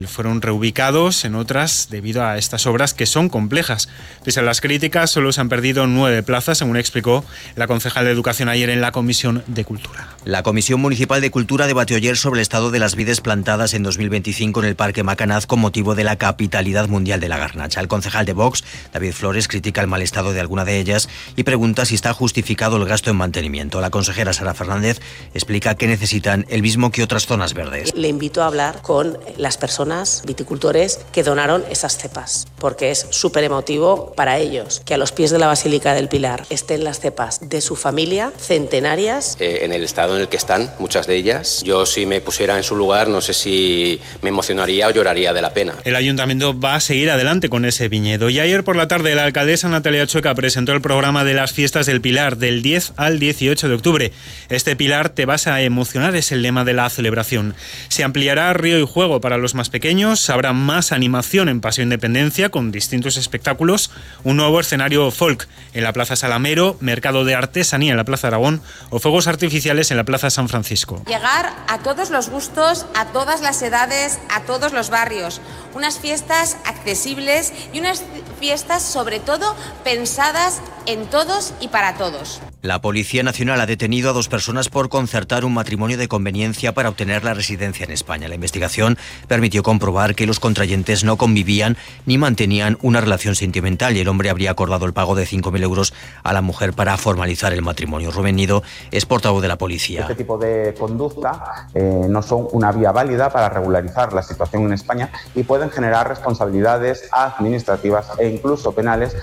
fueron reubicados en otras debido a estas obras que son complejas. Pese a las críticas, solo se han perdido 9 plazas, según explicó la concejal de Educación ayer en la Comisión de Cultura. La Comisión Municipal de Cultura debatió ayer sobre el estado de las vides plantadas en 2025 en el Parque Macanaz con motivo de la capitalidad mundial de la garnacha. El concejal de Vox, David Flores, critica el mal estado de alguna de ellas y pregunta si está justificado el gasto en mantenimiento. La consejera Sara Fernández explica que necesitan el mismo que otras zonas verdes. Le invito a hablar con las personas viticultores que donaron esas cepas, porque es súper emotivo para ellos que a los pies de la Basílica del Pilar estén las cepas de su familia centenarias. En el estado en el que están, muchas de ellas, yo si me pusiera en su lugar no sé si me emocionaría o lloraría de la pena. El ayuntamiento va a seguir adelante con ese viñedo y ayer por la tarde la alcaldesa Natalia Chueca presentó el programa de las fiestas del Pilar del 10 al 18 de octubre. Este Pilar te vas a emocionar es el lema de la celebración. Se ampliará río y juego para los más pequeños, habrá más animación en Paseo Independencia con distintos espectáculos, un nuevo escenario folk en la Plaza Salamero, mercado de artesanía en la Plaza Aragón o fuegos artificiales en la Plaza San Francisco. Llegar a todos los gustos, a todas las edades, a todos los barrios. Unas fiestas accesibles y unas fiestas sobre todo pensadas en todos y para todos. La Policía Nacional ha detenido a 2 personas por concertar un matrimonio de conveniencia para obtener la residencia en España. La investigación permitió comprobar que los contrayentes no convivían ni mantenían una relación sentimental y el hombre habría acordado el pago de 5.000 euros a la mujer para formalizar el matrimonio. Rubén Nido es portavoz de la policía. Este tipo de conducta no son una vía válida para regularizar la situación en España y pueden generar responsabilidades administrativas e incluso penales.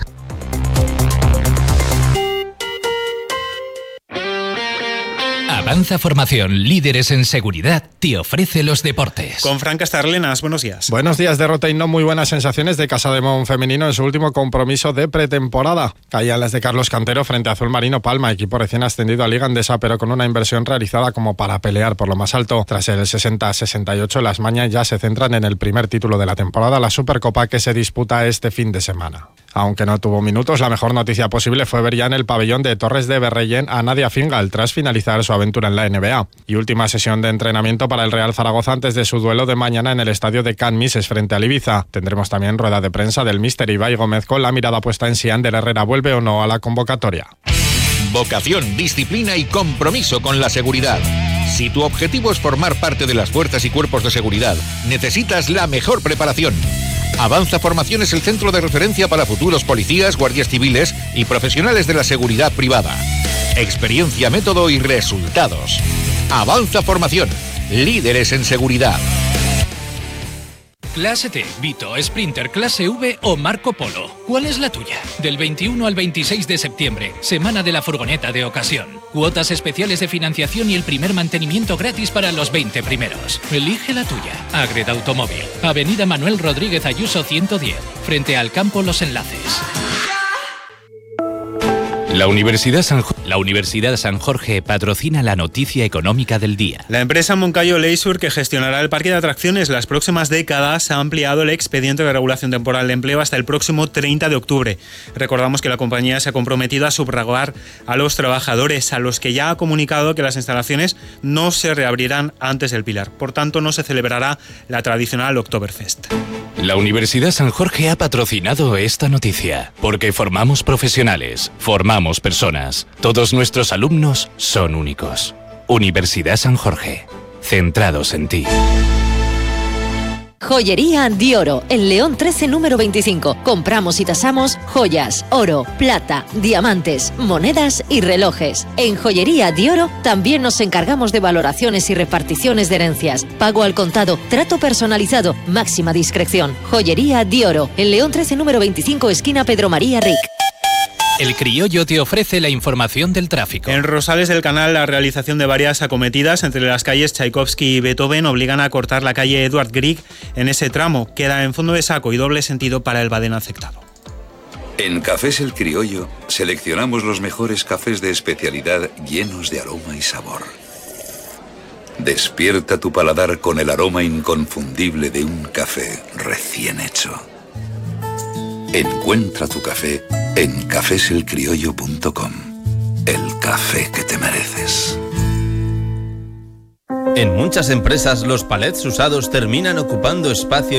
Avanza Formación, líderes en seguridad, te ofrece los deportes. Con Fran Castarlenas, buenos días. Buenos días, derrota y no muy buenas sensaciones de Casademón femenino en su último compromiso de pretemporada. Caían las de Carlos Cantero frente a Azul Marino Palma, equipo recién ascendido a Liga Endesa, pero con una inversión realizada como para pelear por lo más alto. Tras el 60-68, las mañas ya se centran en el primer título de la temporada, la Supercopa que se disputa este fin de semana. Aunque no tuvo minutos, la mejor noticia posible fue ver ya en el pabellón de Torres de Berrellén a Nadia Fingal tras finalizar su aventura en la NBA. Y última sesión de entrenamiento para el Real Zaragoza antes de su duelo de mañana en el estadio de Can Mises frente al Ibiza. Tendremos también rueda de prensa del míster Ibai Gómez con la mirada puesta en si Ander Herrera vuelve o no a la convocatoria. Vocación, disciplina y compromiso con la seguridad. Si tu objetivo es formar parte de las fuerzas y cuerpos de seguridad, necesitas la mejor preparación. Avanza Formación es el centro de referencia para futuros policías, guardias civiles y profesionales de la seguridad privada. Experiencia, método y resultados. Avanza Formación, líderes en seguridad. Clase T, Vito, Sprinter, Clase V o Marco Polo. ¿Cuál es la tuya? Del 21 al 26 de septiembre, semana de la furgoneta de ocasión. Cuotas especiales de financiación y el primer mantenimiento gratis para los 20 primeros. Elige la tuya. Agreda Automóvil. Avenida Manuel Rodríguez Ayuso 110, frente al campo Los Enlaces. La Universidad San Jorge patrocina la noticia económica del día. La empresa Moncayo Leisure, que gestionará el parque de atracciones las próximas décadas, ha ampliado el expediente de regulación temporal de empleo hasta el próximo 30 de octubre. Recordamos que la compañía se ha comprometido a subrogar a los trabajadores, a los que ya ha comunicado que las instalaciones no se reabrirán antes del Pilar. Por tanto, no se celebrará la tradicional Oktoberfest. La Universidad San Jorge ha patrocinado esta noticia, porque formamos profesionales, formamos personas. Todos nuestros alumnos son únicos. Universidad San Jorge, centrados en ti. Joyería Dioro, en León 13, número 25. Compramos y tasamos joyas, oro, plata, diamantes, monedas y relojes. En Joyería Dioro también nos encargamos de valoraciones y reparticiones de herencias. Pago al contado, trato personalizado, máxima discreción. Joyería Dioro, en León 13, número 25, esquina Pedro María Ric. El Criollo te ofrece la información del tráfico. En Rosales del Canal, la realización de varias acometidas entre las calles Tchaikovsky y Beethoven obligan a cortar la calle Edward Grieg en ese tramo. Queda en fondo de saco y doble sentido para el badén afectado. En Cafés El Criollo seleccionamos los mejores cafés de especialidad llenos de aroma y sabor. Despierta tu paladar con el aroma inconfundible de un café recién hecho. Encuentra tu café en cafeselcriollo.com. El café que te mereces. En muchas empresas los palets usados terminan ocupando espacio